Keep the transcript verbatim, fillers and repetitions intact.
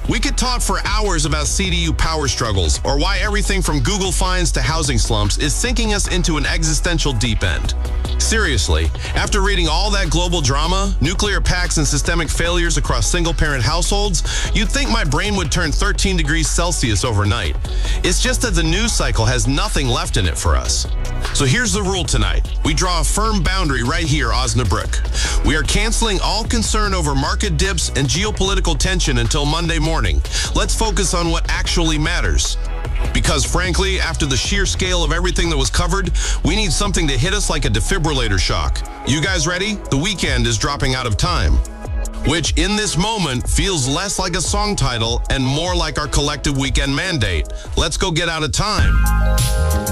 We could talk for hours about C D U power struggles, or why everything from Google fines to housing slumps is sinking us into an existential deep end. Seriously, after reading all that global drama, nuclear pacts and systemic failures across single-parent households, you'd think my brain would turn thirteen degrees Celsius overnight. It's just that the news cycle has nothing left in it for us. So here's the rule tonight. We draw a firm boundary right here, Osnabrück. We are canceling all concern over market dips and geopolitical tension until Monday morning. Let's focus on what actually matters. Because frankly, after the sheer scale of everything that was covered, we need something to hit us like a defibrillator shock. You guys ready? The weekend is dropping out of time. Which, in this moment, feels less like a song title and more like our collective weekend mandate. Let's go get out of time.